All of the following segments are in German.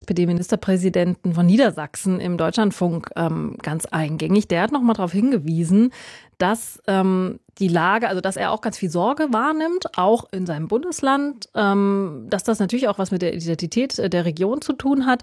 SPD-Ministerpräsidenten von Niedersachsen im Deutschlandfunk ganz eingängig. Der hat noch mal darauf hingewiesen, dass die Lage, also dass er auch ganz viel Sorge wahrnimmt, auch in seinem Bundesland, dass das natürlich auch was mit der Identität der Region zu tun hat,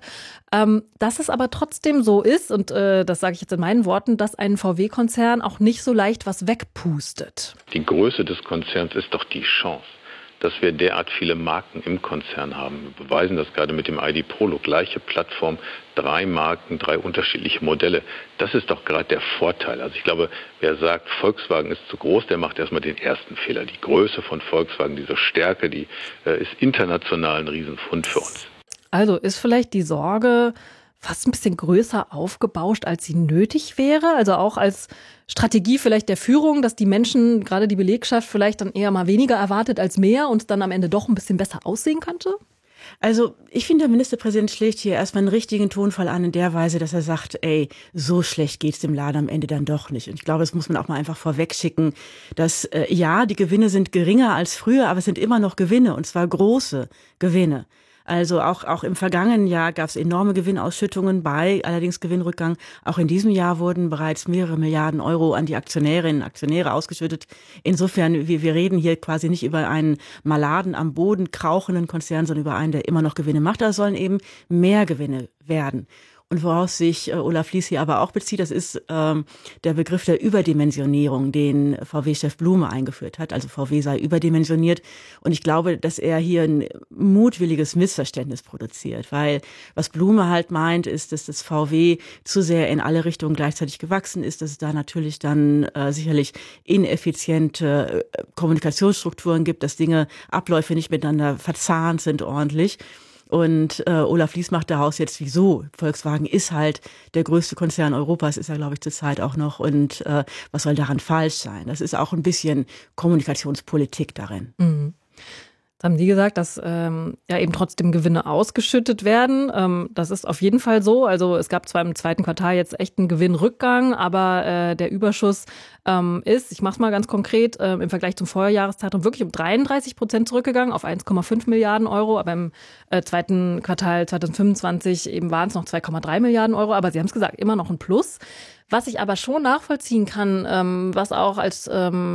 dass es aber trotzdem so ist, und das sage ich jetzt in meinen Worten, dass ein VW-Konzern auch nicht so leicht was wegpustet. Die Größe des Konzerns ist doch die Chance, dass wir derart viele Marken im Konzern haben. Wir beweisen das gerade mit dem ID Polo. Gleiche Plattform, 3 Marken, 3 unterschiedliche Modelle. Das ist doch gerade der Vorteil. Also ich glaube, wer sagt, Volkswagen ist zu groß, der macht erstmal den ersten Fehler. Die Größe von Volkswagen, diese Stärke, die ist international ein Riesenfund für uns. Also ist vielleicht die Sorge fast ein bisschen größer aufgebauscht, als sie nötig wäre? Also auch als Strategie vielleicht der Führung, dass die Menschen, gerade die Belegschaft, vielleicht dann eher mal weniger erwartet als mehr und dann am Ende doch ein bisschen besser aussehen könnte? Also ich finde, der Ministerpräsident schlägt hier erstmal einen richtigen Tonfall an in der Weise, dass er sagt, so schlecht geht's dem Laden am Ende dann doch nicht. Und ich glaube, das muss man auch mal einfach vorweg schicken, dass ja, die Gewinne sind geringer als früher, aber es sind immer noch Gewinne, und zwar große Gewinne. Also auch im vergangenen Jahr gab es enorme Gewinnausschüttungen bei allerdings Gewinnrückgang. Auch in diesem Jahr wurden bereits mehrere Milliarden Euro an die Aktionärinnen und Aktionäre ausgeschüttet. Insofern, wir reden hier quasi nicht über einen Maladen am Boden krauchenden Konzern, sondern über einen, der immer noch Gewinne macht. Da sollen eben mehr Gewinne werden. Und woraus sich Olaf Lies hier aber auch bezieht, das ist der Begriff der Überdimensionierung, den VW-Chef Blume eingeführt hat. Also VW sei überdimensioniert. Und ich glaube, dass er hier ein mutwilliges Missverständnis produziert. Weil was Blume halt meint, ist, dass das VW zu sehr in alle Richtungen gleichzeitig gewachsen ist, dass es da natürlich dann sicherlich ineffiziente Kommunikationsstrukturen gibt, dass Abläufe nicht miteinander verzahnt sind ordentlich. Und Olaf Lies macht daraus jetzt, wieso? Volkswagen ist halt der größte Konzern Europas, ist er, glaube ich, zurzeit auch noch. Und was soll daran falsch sein? Das ist auch ein bisschen Kommunikationspolitik darin. Mhm. Jetzt haben Sie gesagt, dass ja eben trotzdem Gewinne ausgeschüttet werden. Das ist auf jeden Fall so. Also es gab zwar im zweiten Quartal jetzt echt einen Gewinnrückgang, aber der Überschuss ist, ich mache es mal ganz konkret, im Vergleich zum Vorjahreszeitraum wirklich um 33% zurückgegangen auf 1,5 Milliarden Euro. Aber im zweiten Quartal 2025 eben waren es noch 2,3 Milliarden Euro. Aber Sie haben es gesagt, immer noch ein Plus. Was ich aber schon nachvollziehen kann, was auch als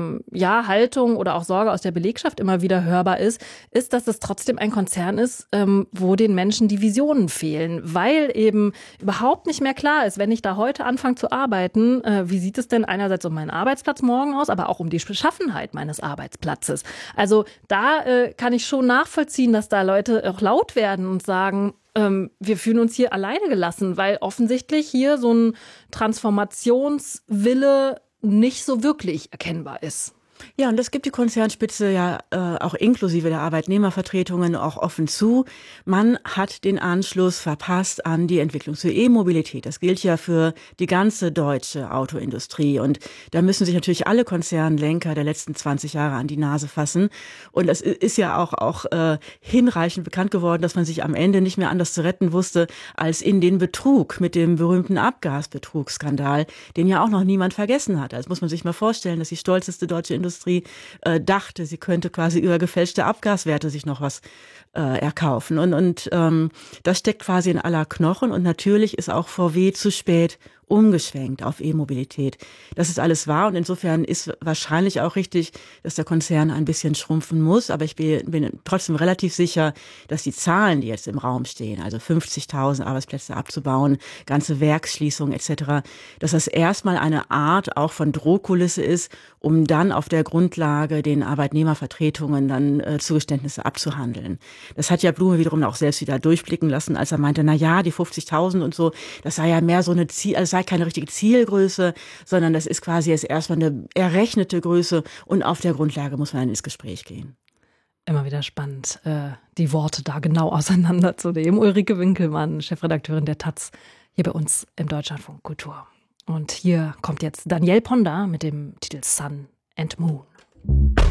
Haltung oder auch Sorge aus der Belegschaft immer wieder hörbar ist, dass es trotzdem ein Konzern ist, wo den Menschen die Visionen fehlen, weil eben überhaupt nicht mehr klar ist, wenn ich da heute anfange zu arbeiten, wie sieht es denn einerseits um meinen Arbeitsplatz morgen aus, aber auch um die Beschaffenheit meines Arbeitsplatzes. Also da kann ich schon nachvollziehen, dass da Leute auch laut werden und sagen, wir fühlen uns hier alleine gelassen, weil offensichtlich hier so ein Transformationswille nicht so wirklich erkennbar ist. Ja, und das gibt die Konzernspitze ja auch inklusive der Arbeitnehmervertretungen auch offen zu. Man hat den Anschluss verpasst an die Entwicklung zur E-Mobilität. Das gilt ja für die ganze deutsche Autoindustrie. Und da müssen sich natürlich alle Konzernlenker der letzten 20 Jahre an die Nase fassen. Und es ist ja auch hinreichend bekannt geworden, dass man sich am Ende nicht mehr anders zu retten wusste, als in den Betrug mit dem berühmten Abgasbetrugsskandal, den ja auch noch niemand vergessen hat. Das muss man sich mal vorstellen, dass die stolzeste deutsche Industrie dachte, sie könnte quasi über gefälschte Abgaswerte sich noch was erkaufen. Und das steckt quasi in aller Knochen. Und natürlich ist auch VW zu spät umgeschwenkt auf E-Mobilität. Das ist alles wahr, und insofern ist wahrscheinlich auch richtig, dass der Konzern ein bisschen schrumpfen muss. Aber ich bin trotzdem relativ sicher, dass die Zahlen, die jetzt im Raum stehen, also 50.000 Arbeitsplätze abzubauen, ganze Werksschließungen etc., dass das erstmal eine Art auch von Drohkulisse ist, um dann auf der Grundlage den Arbeitnehmervertretungen dann Zugeständnisse abzuhandeln. Das hat ja Blume wiederum auch selbst wieder durchblicken lassen, als er meinte, na ja, die 50.000 und so, das sei ja mehr so eine es sei keine richtige Zielgröße, sondern das ist quasi jetzt erstmal eine errechnete Größe, und auf der Grundlage muss man dann ins Gespräch gehen. Immer wieder spannend, die Worte da genau auseinanderzunehmen. Ulrike Winkelmann, Chefredakteurin der taz, hier bei uns im Deutschlandfunk Kultur. Und hier kommt jetzt Danielle Ponder mit dem Titel Sun and Moon.